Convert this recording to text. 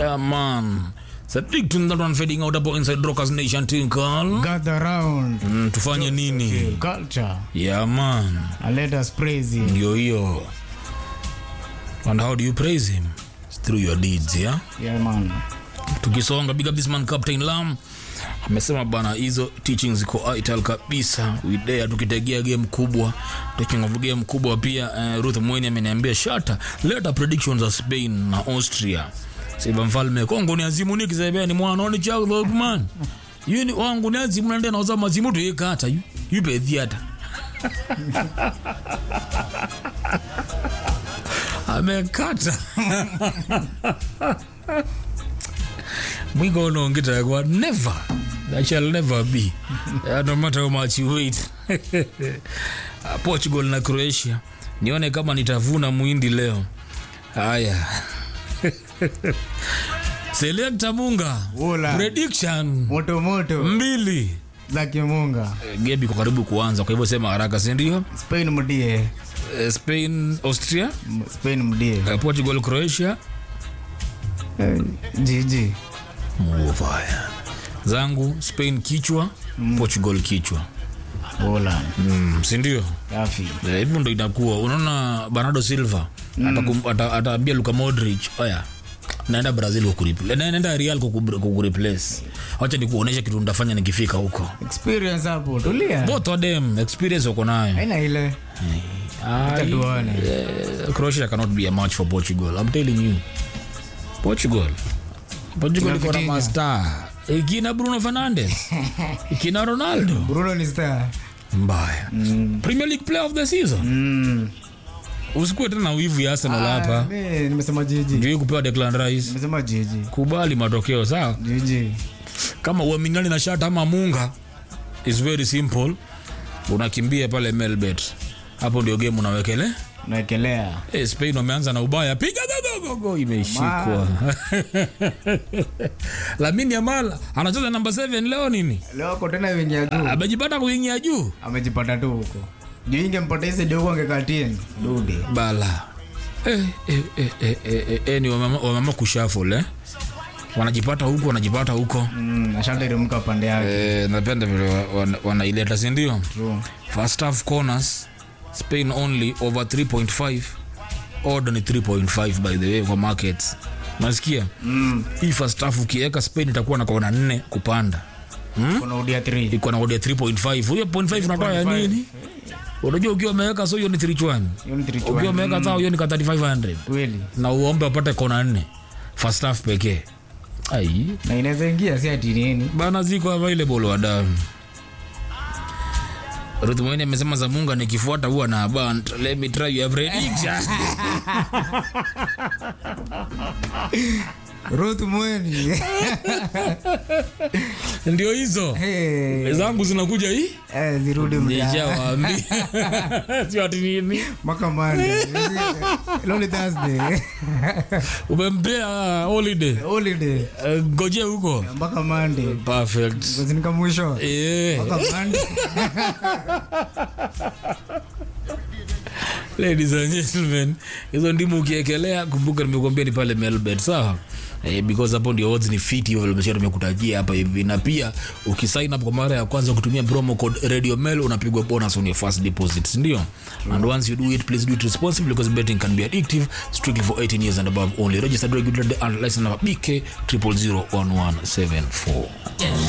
Yeah, man. It's a big tune that one fading out up inside Rockers Nation Tinkle. Gather round. Tufanye nini? Culture. Yeah, man. And let us praise him. Yo. And how do you praise him? It's through your deeds, yeah? Yeah, man. Tukisonga, big up this man Captain Lam. Amesema bana hizo teachings ziko ital kabisa. We dare tukitegea game kubwa. Taking of game kubwa pia Ruth Mweni ameniambia shata. Later predictions za Spain na Austria. Siba mfalme Kongo ni azimu niki zaibia ni mwanoni chako Logman. Yuni wangu ni azimu nende na uzama azimu tu yekata yu. Yu pe theater. Amekata. We go on get like never. That shall never be. No matter how much you wait. Portugal na Croatia. Nione kama nitavuna muhindi leo. Haya. Selecta Munga. Ola. Prediction. Moto. 2. Za kimunga. Gebi kwa karibu kuanza. Kwa hivyo sema haraka, si ndio? Spain mdie. Spain Austria. Spain mdie. Portugal Croatia. GG. Mufaya. Zangu Spain kichwa, Portugal kichwa. Ola. Si ndio? Kafi. Hivyo ndo inakuwa. Unaona Bernardo Silva ataambia Luka Modric, oya, naenda Brazil kukureplace. Naenda Real kukureplace. Acha nikuonesha kitu ndafanya nikifika huko. Experience hapo. Tulia. Both of them experience uko nayo. Haina ile. Croatia cannot be a match for Portugal. I'm telling you. Portugal iko na master. Ikina Bruno Fernandes. Ikina Ronaldo. Bruno ni star. Mbaya. Premier League player of the season. Usikue tena wivu ya Arsenal hapa. Mimi nimesema GG. Ndio kupewa Declan Rice. Nimesema GG. Kubali matokeo sawa? GG. Kama uamingani na shata ama Munga is very simple. Unakimbia pale Melbet. Hapo ndio game unawekelea. Spain wameanza na ubaya. Piga go imeshikwa. Lamine Yamal anacheza number 7 leo nini? Leo kwa tena wingia juu. Amejipata kuingia juu. Amejipata tu huko. Ndio ingempoteza ndio angekatien. Dude. Bala. Ni wamama kushafole. Wanajipata huko. Ashanda iremka pande yake. Napenda vile wanaileta, si ndio? True. First half corners Spain only over 3.5. Odd ni 3.5 by the way kwa markets. Nasikia? Hii first half ukiweka Spain itakuwa na kona 4 kupanda. Kuna odia 3. Iko na odia 3.5. Hiyo 0.5 unatoa ya nini? Unajua ukiwa umeweka so hiyo ni 3.1. Ukiwa umeweka sawa hiyo ni 3500. Kweli. Na uombe upate kona 4. First half pekee. Ai. Na inaweza ingia si ati nini? Bana ziko available wadamu. Ruth Mweni amesema za Munga nikifuata huwa na band. Let me try your prediction. Ruth Mweni. Ndio hizo. Zangu zinakuja hii? Zirudi mjana. Nijawaambia. Sio ati nini? Makamande. Lonely Thursday. Umempea holiday. Ngoje huko. Makamande. Perfect. Zinika mwisho. Makamande. Ladies and gentlemen, hizo ndimu ukiekelea, kumbuka nimekuambia ni pale Melbet, sawa? Because hapo ndio odds ni fit hivyo nimesema tumekutajia hapa hivi, na pia ukisign up kwa mara ya kwanza kutumia promo code Radio Mel unapigwa bonus on your first deposit, ndio? And once you do it, please do it responsibly because betting can be addictive. Strictly for 18 years and above only. Registered regularly and licensed number BK 0001174.